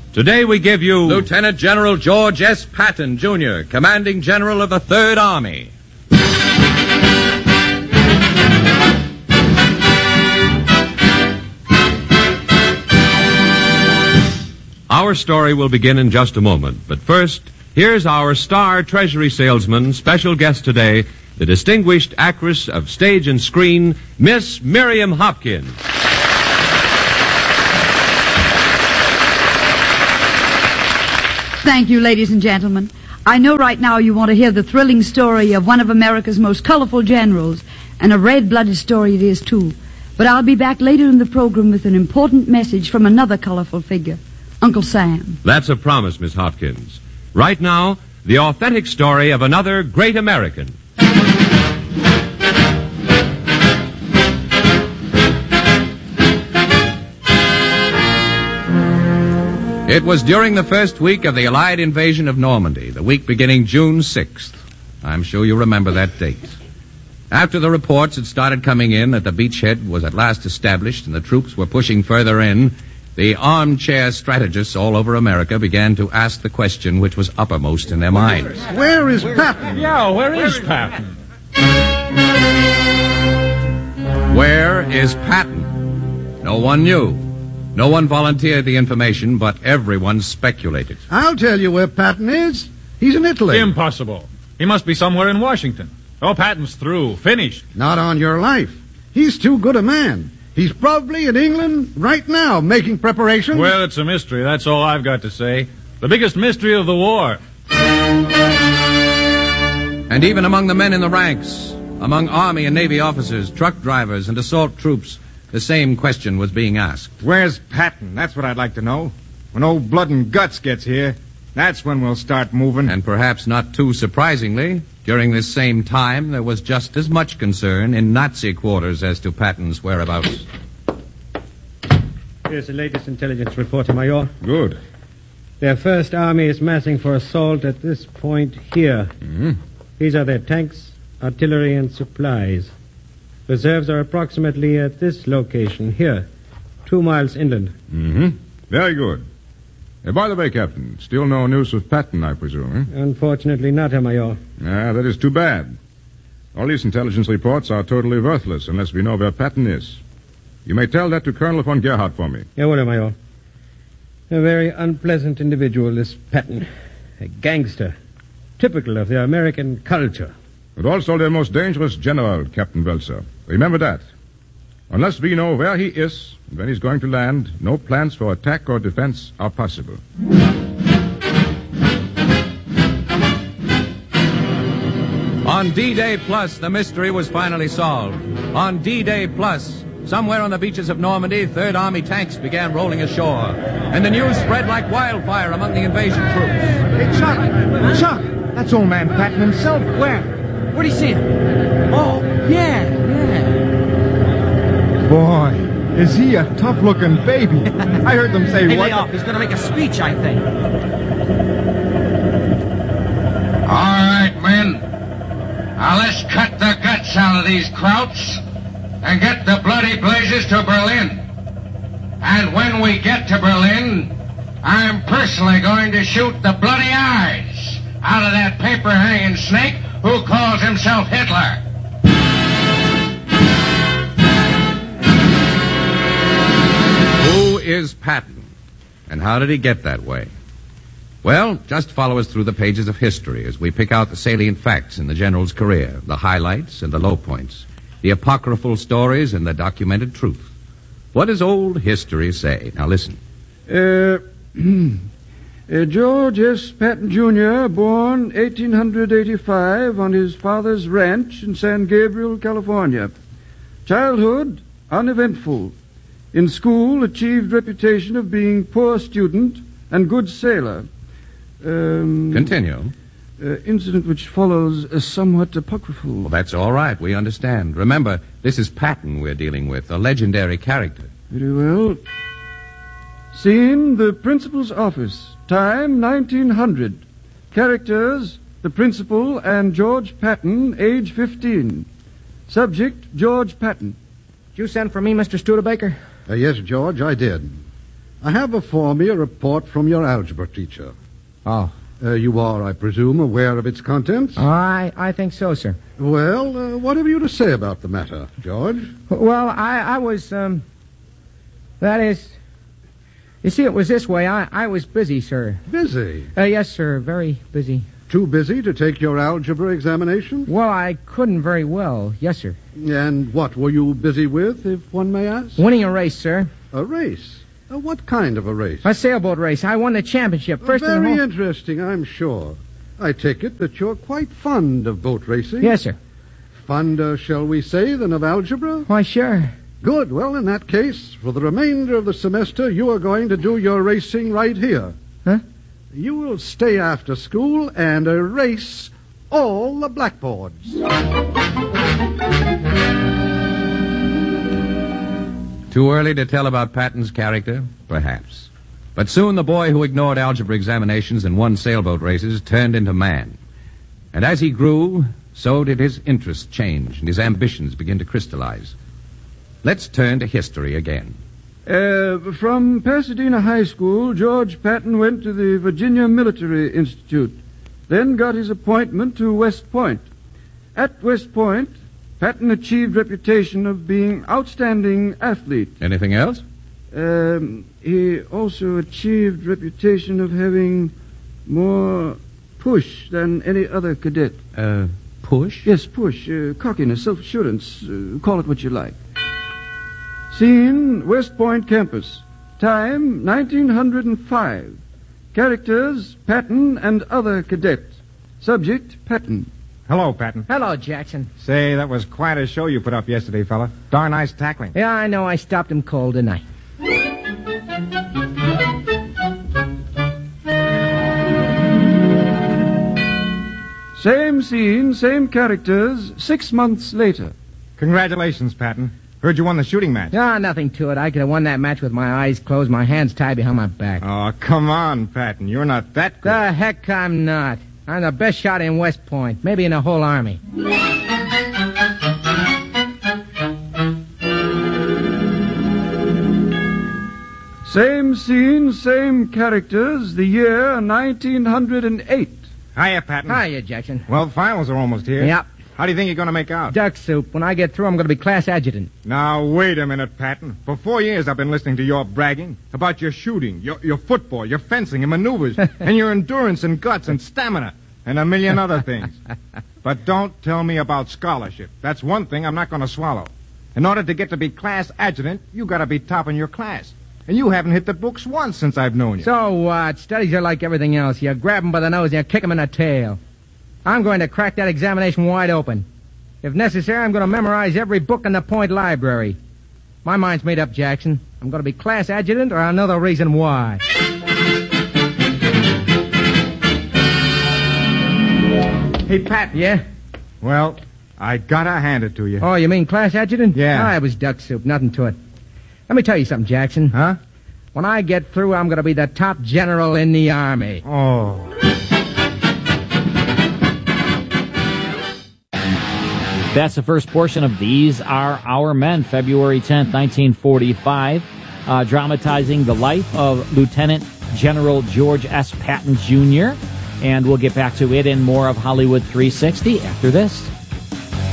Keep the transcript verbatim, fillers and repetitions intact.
Today we give you Lieutenant General George S. Patton, Junior, Commanding General of the Third Army. Our story will begin in just a moment, but first, here's our star Treasury salesman, special guest today, the distinguished actress of stage and screen, Miss Miriam Hopkins. Thank you, ladies and gentlemen. I know right now you want to hear the thrilling story of one of America's most colorful generals, and a red-blooded story it is, too. But I'll be back later in the program with an important message from another colorful figure, Uncle Sam. That's a promise, Miss Hopkins. Right now, the authentic story of another great American. It was during the first week of the Allied invasion of Normandy, the week beginning June sixth. I'm sure you remember that date. After the reports had started coming in that the beachhead was at last established and the troops were pushing further in, the armchair strategists all over America began to ask the question which was uppermost in their minds. Where is Patton? Yeah, where is Patton? Where is Patton? No one knew. No one volunteered the information, but everyone speculated. I'll tell you where Patton is. He's in Italy. Impossible. He must be somewhere in Washington. Oh, Patton's through. Finished. Not on your life. He's too good a man. He's probably in England right now, making preparations. Well, it's a mystery. That's all I've got to say. The biggest mystery of the war. And even among the men in the ranks, among Army and Navy officers, truck drivers, and assault troops, the same question was being asked. Where's Patton? That's what I'd like to know. When old Blood and Guts gets here, that's when we'll start moving. And perhaps not too surprisingly, during this same time, there was just as much concern in Nazi quarters as to Patton's whereabouts. Here's the latest intelligence report, Major. Good. Their first army is massing for assault at this point here. Mm-hmm. These are their tanks, artillery, and supplies. Reserves are approximately at this location, here, two miles inland. Mm-hmm. Very good. Uh, by the way, Captain, still no news of Patton, I presume, eh? Unfortunately not, Herr Major. Ah, that is too bad. All these intelligence reports are totally worthless unless we know where Patton is. You may tell that to Colonel von Gerhardt for me. Yeah, well, Herr Major. A very unpleasant individual, this Patton. A gangster. Typical of the American culture. But also their most dangerous general, Captain Welser. Remember that. Unless we know where he is and when he's going to land, no plans for attack or defense are possible. On D-Day Plus, the mystery was finally solved. On D-Day Plus, somewhere on the beaches of Normandy, Third Army tanks began rolling ashore. And the news spread like wildfire among the invasion troops. Hey, Chuck! Chuck! That's old man Patton himself. Where? Where'd he see him? Oh, yeah, yeah. Boy, is he a tough-looking baby. I heard them say hey, what... lay off. He's going to make a speech, I think. All right, men. Now let's cut the guts out of these krauts and get the bloody blazes to Berlin. And when we get to Berlin, I'm personally going to shoot the bloody eyes out of that paper-hanging snake who calls himself Hitler. Who is Patton? And how did he get that way? Well, just follow us through the pages of history as we pick out the salient facts in the general's career, the highlights and the low points, the apocryphal stories and the documented truth. What does old history say? Now listen. Uh, uh, George S. Patton, Junior, born eighteen eighty-five on his father's ranch in San Gabriel, California. Childhood, uneventful. In school, achieved reputation of being poor student and good sailor. Um, Continue. Uh, incident which follows is somewhat apocryphal. Well, that's all right. We understand. Remember, this is Patton we're dealing with, a legendary character. Very well. Scene, the principal's office. Time, nineteen hundred. Characters, the principal and George Patton, age fifteen. Subject, George Patton. Did you send for me, Mister Studebaker? Uh, yes, George, I did. I have before me a report from your algebra teacher. Oh. Uh, you are, I presume, aware of its contents? I, I think so, sir. Well, uh, what have you to say about the matter, George? Well, I, I was, um... That is... You see, it was this way. I, I was busy, sir. Busy? Uh, yes, sir. Very busy. Too busy to take your algebra examination? Well, I couldn't very well. Yes, sir. And what were you busy with, if one may ask? Winning a race, sir. A race? Uh, what kind of a race? A sailboat race. I won the championship. First uh, in the Very whole... interesting, I'm sure. I take it that you're quite fond of boat racing? Yes, sir. Fonder, shall we say, than of algebra? Why, sure. Good. Well, in that case, for the remainder of the semester, you are going to do your racing right here. Huh? You will stay after school and erase all the blackboards. Too early to tell about Patton's character? Perhaps. But soon the boy who ignored algebra examinations and won sailboat races turned into man. And as he grew, so did his interests change and his ambitions begin to crystallize. Let's turn to history again. Uh, from Pasadena High School, George Patton went to the Virginia Military Institute, then got his appointment to West Point. At West Point, Patton achieved reputation of being outstanding athlete. Anything else? Um, he also achieved reputation of having more push than any other cadet. Uh, push? Yes, push. Uh, cockiness, self-assurance. Uh, call it what you like. Scene, West Point campus. Time, nineteen oh five. Characters, Patton and other cadet. Subject, Patton. Hello, Patton. Hello, Jackson. Say, that was quite a show you put up yesterday, fella. Darn nice tackling. Yeah, I know. I stopped him cold, didn't I? Same scene, same characters, six months later. Congratulations, Patton. Heard you won the shooting match. Ah, nothing to it. I could have won that match with my eyes closed, my hands tied behind my back. Oh, come on, Patton. You're not that good. The heck I'm not. I'm the best shot in West Point, maybe in the whole Army. Same scene, same characters, the year nineteen oh eight. Hiya, Patton. Hiya, Jackson. Well, finals are almost here. Yep. How do you think you're going to make out? Duck soup. When I get through, I'm going to be class adjutant. Now, wait a minute, Patton. For four years, I've been listening to your bragging about your shooting, your, your football, your fencing and maneuvers, and your endurance and guts and stamina, and a million other things. But don't tell me about scholarship. That's one thing I'm not going to swallow. In order to get to be class adjutant, you got to be top in your class. And you haven't hit the books once since I've known you. So what? Studies are like everything else. You grab them by the nose and you kick them in the tail. I'm going to crack that examination wide open. If necessary, I'm going to memorize every book in the Point Library. My mind's made up, Jackson. I'm going to be class adjutant, or another reason why. Hey, Pat. Yeah? Well, I gotta hand it to you. Oh, you mean class adjutant? Yeah. Ah, it was duck soup. Nothing to it. Let me tell you something, Jackson. Huh? When I get through, I'm going to be the top general in the Army. Oh. That's the first portion of These Are Our Men, February tenth, nineteen forty-five, uh, dramatizing the life of Lieutenant General George S. Patton, Junior And we'll get back to it and more of Hollywood three sixty after this.